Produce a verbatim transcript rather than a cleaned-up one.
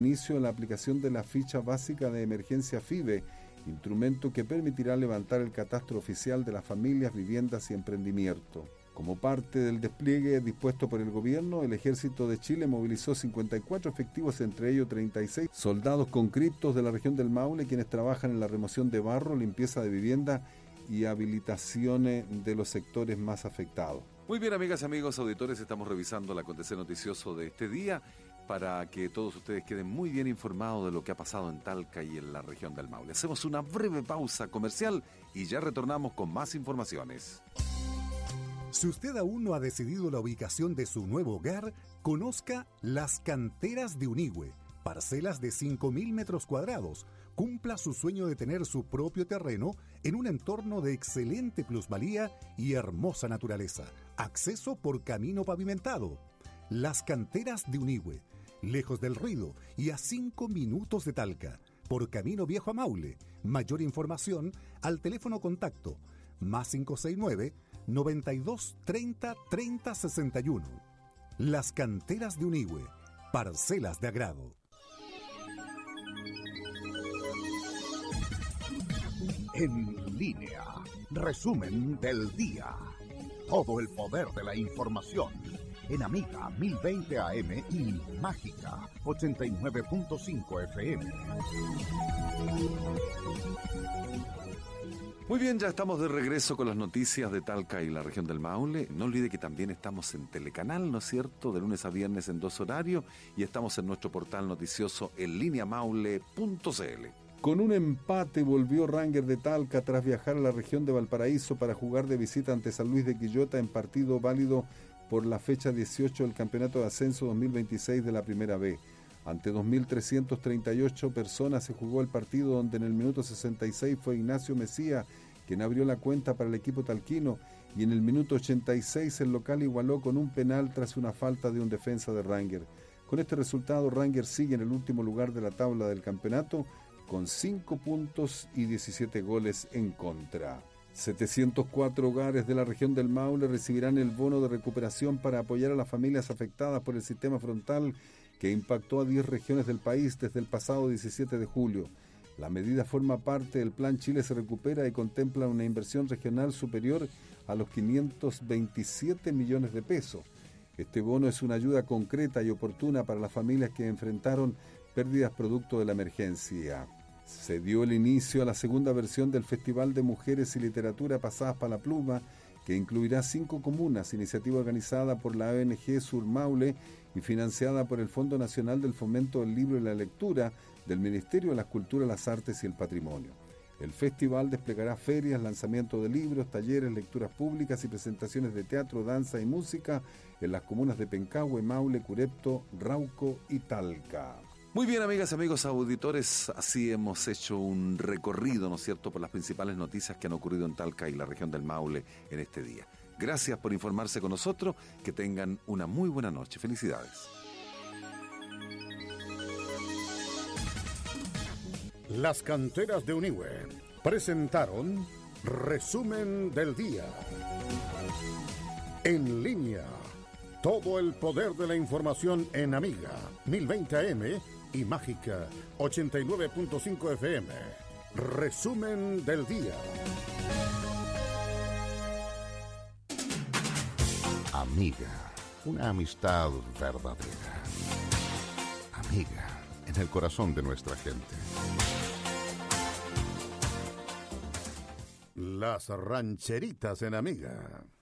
inicio en la aplicación de la ficha básica de emergencia FIBE, instrumento que permitirá levantar el catastro oficial de las familias, viviendas y emprendimiento. Como parte del despliegue dispuesto por el gobierno, el Ejército de Chile movilizó cincuenta y cuatro efectivos, entre ellos treinta y seis soldados conscriptos de la región del Maule, quienes trabajan en la remoción de barro, limpieza de vivienda y habilitaciones de los sectores más afectados. Muy bien, amigas y amigos auditores, estamos revisando el acontecer noticioso de este día para que todos ustedes queden muy bien informados de lo que ha pasado en Talca y en la región del Maule. Hacemos una breve pausa comercial y ya retornamos con más informaciones. Si usted aún no ha decidido la ubicación de su nuevo hogar, conozca Las Canteras de Unigüe, parcelas de cinco mil metros cuadrados. Cumpla su sueño de tener su propio terreno en un entorno de excelente plusvalía y hermosa naturaleza. Acceso por camino pavimentado. Las Canteras de Unigüe, lejos del ruido y a cinco minutos de Talca, por camino viejo a Maule. Mayor información al teléfono contacto más cinco seis nueve, noventa y dos, treinta, treinta, sesenta y uno. Las Canteras de Unigüe, parcelas de agrado. En línea, resumen del día. Todo el poder de la información en Amiga mil veinte A M y Mágica ochenta y nueve punto cinco F M. Muy bien, ya estamos de regreso con las noticias de Talca y la región del Maule. No olvide que también estamos en Telecanal, ¿no es cierto?, de lunes a viernes en dos horarios, y estamos en nuestro portal noticioso en línea maule punto c l. Con un empate volvió Rangers de Talca tras viajar a la región de Valparaíso para jugar de visita ante San Luis de Quillota en partido válido por la fecha dieciocho del Campeonato de Ascenso dos mil veintiséis de la Primera B. Ante dos mil trescientas treinta y ocho personas se jugó el partido, donde en el minuto sesenta y seis fue Ignacio Mesía quien abrió la cuenta para el equipo talquino, y en el minuto ochenta y seis el local igualó con un penal tras una falta de un defensa de Rangers. Con este resultado, Rangers sigue en el último lugar de la tabla del campeonato con cinco puntos y diecisiete goles en contra. setecientos cuatro hogares de la región del Maule recibirán el bono de recuperación para apoyar a las familias afectadas por el sistema frontal que impactó a diez regiones del país desde el pasado diecisiete de julio. La medida forma parte del Plan Chile se recupera y contempla una inversión regional superior a los quinientos veintisiete millones de pesos. Este bono es una ayuda concreta y oportuna para las familias que enfrentaron pérdidas producto de la emergencia. Se dio el inicio a la segunda versión del Festival de Mujeres y Literatura Pasadas para la Pluma, que incluirá cinco comunas, iniciativa organizada por la O N G Sur Maule y financiada por el Fondo Nacional del Fomento del Libro y la Lectura del Ministerio de las Culturas, las Artes y el Patrimonio. El festival desplegará ferias, lanzamiento de libros, talleres, lecturas públicas y presentaciones de teatro, danza y música en las comunas de Pencahue, Maule, Curepto, Rauco y Talca. Muy bien, amigas y amigos auditores, así hemos hecho un recorrido, ¿no es cierto?, por las principales noticias que han ocurrido en Talca y la región del Maule en este día. Gracias por informarse con nosotros, que tengan una muy buena noche. Felicidades. Las Canteras de Unigüe presentaron Resumen del Día. En línea, todo el poder de la información en Amiga mil veinte A M y Mágica ochenta y nueve punto cinco F M. Resumen del Día. Amiga, una amistad verdadera. Amiga, en el corazón de nuestra gente. Las rancheritas en Amiga.